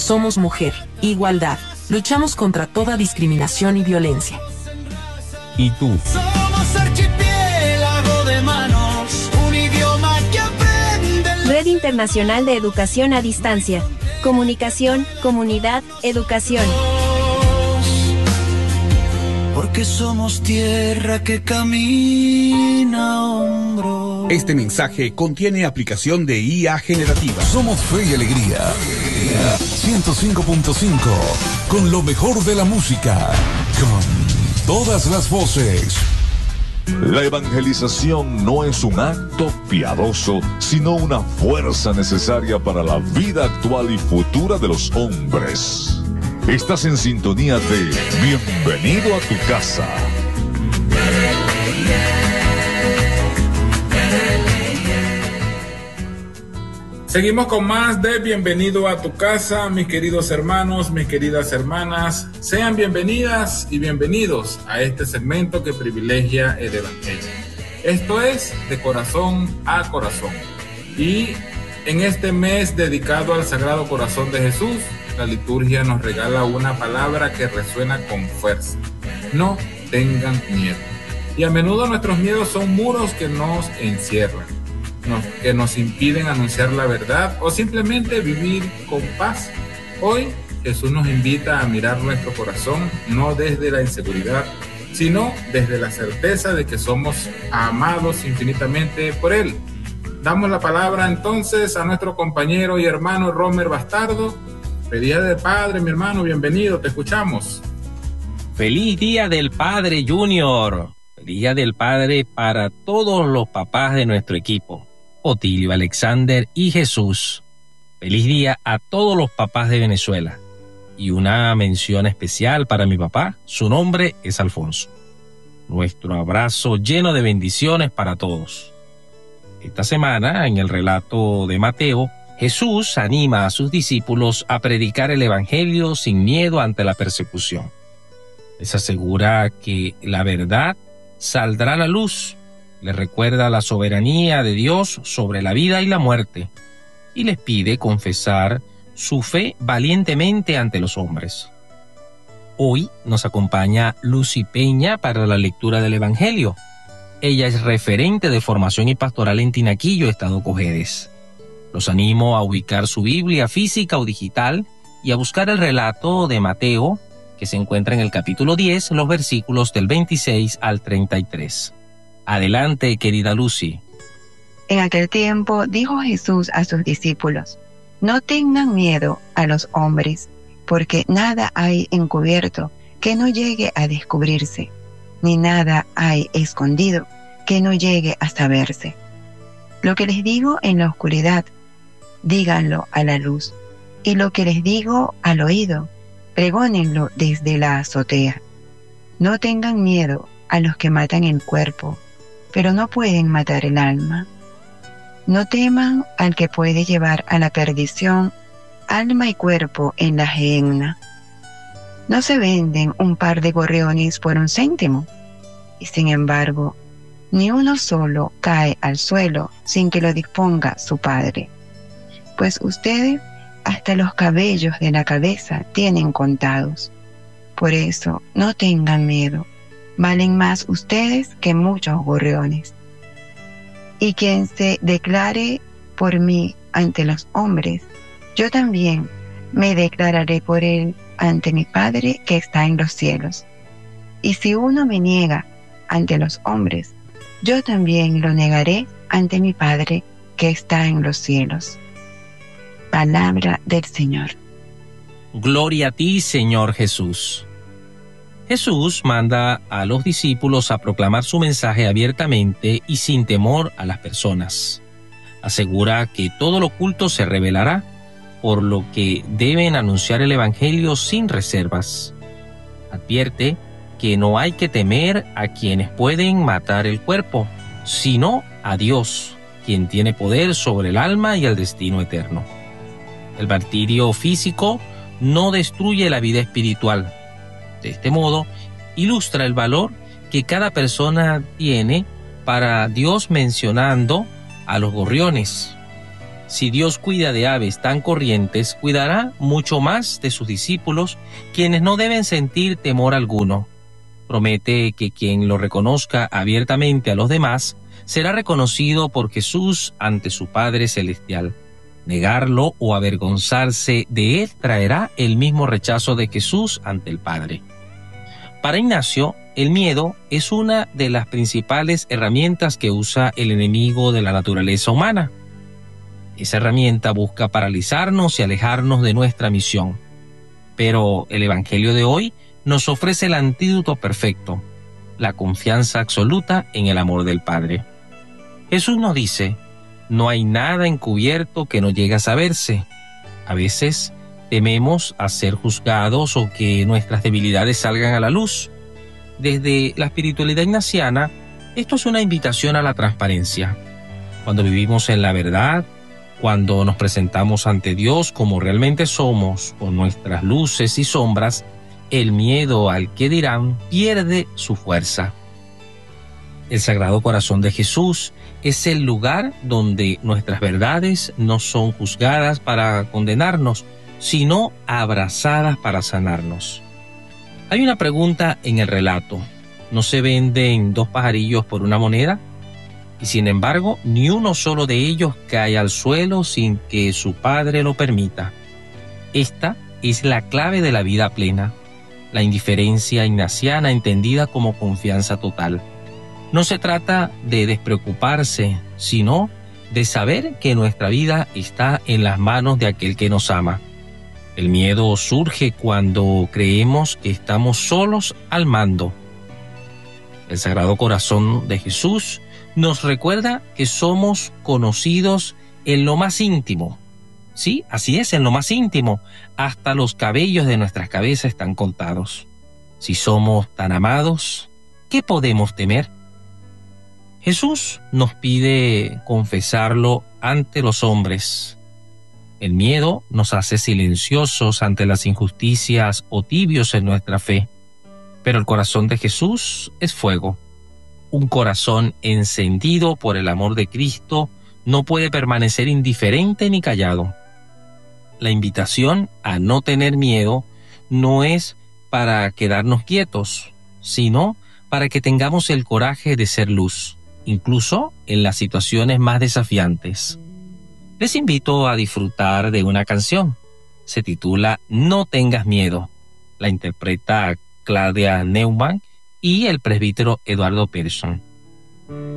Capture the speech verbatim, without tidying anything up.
Somos mujer, igualdad. Luchamos contra toda discriminación y violencia. ¿Y tú? Somos archipiélago de manos, un idioma que aprende. Red Internacional de Educación a Distancia. Comunicación, comunidad, educación. Porque somos tierra que camina a hombros. Este mensaje contiene aplicación de I A generativa. Somos Fe y Alegría. ciento cinco punto cinco. Con lo mejor de la música. Con todas las voces. La evangelización no es un acto piadoso, sino una fuerza necesaria para la vida actual y futura de los hombres. Estás en sintonía de Bienvenido a tu casa. Seguimos con más de Bienvenido a tu casa, mis queridos hermanos, mis queridas hermanas. Sean bienvenidas y bienvenidos a este segmento que privilegia el Evangelio. Esto es De Corazón a Corazón. Y en este mes dedicado al Sagrado Corazón de Jesús, la liturgia nos regala una palabra que resuena con fuerza. No tengan miedo. Y a menudo nuestros miedos son muros que nos encierran, nos, que nos impiden anunciar la verdad o simplemente vivir con paz. Hoy Jesús nos invita a mirar nuestro corazón no desde la inseguridad, sino desde la certeza de que somos amados infinitamente por Él. Damos la palabra entonces a nuestro compañero y hermano Romer Bastardo. Feliz Día del Padre, mi hermano, bienvenido, te escuchamos. Feliz Día del Padre, Junior. Feliz Día del Padre para todos los papás de nuestro equipo, Otilio, Alexander y Jesús. Feliz día a todos los papás de Venezuela. Y una mención especial para mi papá, su nombre es Alfonso. Nuestro abrazo lleno de bendiciones para todos. Esta semana, en el relato de Mateo, Jesús anima a sus discípulos a predicar el Evangelio sin miedo ante la persecución. Les asegura que la verdad saldrá a la luz, les recuerda la soberanía de Dios sobre la vida y la muerte, y les pide confesar su fe valientemente ante los hombres. Hoy nos acompaña Lucy Peña para la lectura del Evangelio. Ella es referente de formación y pastoral en Tinaquillo, Estado Cojedes. Los animo a ubicar su Biblia física o digital y a buscar el relato de Mateo, que se encuentra en el capítulo diez, los versículos del veintiséis al treinta y tres. Adelante, querida Lucy. En aquel tiempo dijo Jesús a sus discípulos: no tengan miedo a los hombres, porque nada hay encubierto que no llegue a descubrirse, ni nada hay escondido que no llegue a saberse. Lo que les digo en la oscuridad, díganlo a la luz, y lo que les digo al oído, pregónenlo desde la azotea. No tengan miedo a los que matan el cuerpo, pero no pueden matar el alma. No teman al que puede llevar a la perdición alma y cuerpo en la gehenna. No se venden un par de gorriones por un céntimo, y sin embargo, ni uno solo cae al suelo sin que lo disponga su Padre. Pues ustedes hasta los cabellos de la cabeza tienen contados. Por eso, no tengan miedo. Valen más ustedes que muchos gorriones. Y quien se declare por mí ante los hombres, yo también me declararé por él ante mi Padre que está en los cielos. Y si uno me niega ante los hombres, yo también lo negaré ante mi Padre que está en los cielos. Palabra del Señor. Gloria a ti, Señor Jesús. Jesús manda a los discípulos a proclamar su mensaje abiertamente y sin temor a las personas. Asegura que todo lo oculto se revelará, por lo que deben anunciar el Evangelio sin reservas. Advierte que no hay que temer a quienes pueden matar el cuerpo, sino a Dios, quien tiene poder sobre el alma y el destino eterno. El martirio físico no destruye la vida espiritual. De este modo, ilustra el valor que cada persona tiene para Dios, mencionando a los gorriones. Si Dios cuida de aves tan corrientes, cuidará mucho más de sus discípulos, quienes no deben sentir temor alguno. Promete que quien lo reconozca abiertamente a los demás será reconocido por Jesús ante su Padre Celestial. Negarlo o avergonzarse de él traerá el mismo rechazo de Jesús ante el Padre. Para Ignacio, el miedo es una de las principales herramientas que usa el enemigo de la naturaleza humana. Esa herramienta busca paralizarnos y alejarnos de nuestra misión. Pero el Evangelio de hoy nos ofrece el antídoto perfecto, la confianza absoluta en el amor del Padre. Jesús nos dice: no hay nada encubierto que no llegue a saberse. A veces tememos a ser juzgados o que nuestras debilidades salgan a la luz. Desde la espiritualidad ignaciana, esto es una invitación a la transparencia. Cuando vivimos en la verdad, cuando nos presentamos ante Dios como realmente somos, con nuestras luces y sombras, el miedo al que dirán pierde su fuerza. El Sagrado Corazón de Jesús es el lugar donde nuestras verdades no son juzgadas para condenarnos, sino abrazadas para sanarnos. Hay una pregunta en el relato: ¿no se venden dos pajarillos por una moneda? Y sin embargo, ni uno solo de ellos cae al suelo sin que su Padre lo permita. Esta es la clave de la vida plena, la indiferencia ignaciana entendida como confianza total. No se trata de despreocuparse, sino de saber que nuestra vida está en las manos de aquel que nos ama. El miedo surge cuando creemos que estamos solos al mando. El Sagrado Corazón de Jesús nos recuerda que somos conocidos en lo más íntimo. Sí, así es, en lo más íntimo. Hasta los cabellos de nuestras cabezas están contados. Si somos tan amados, ¿qué podemos temer? Jesús nos pide confesarlo ante los hombres. El miedo nos hace silenciosos ante las injusticias o tibios en nuestra fe. Pero el corazón de Jesús es fuego. Un corazón encendido por el amor de Cristo no puede permanecer indiferente ni callado. La invitación a no tener miedo no es para quedarnos quietos, sino para que tengamos el coraje de ser luz, incluso en las situaciones más desafiantes. Les invito a disfrutar de una canción. Se titula No tengas miedo. La interpreta Claudia Neumann y el presbítero Eduardo Pearson.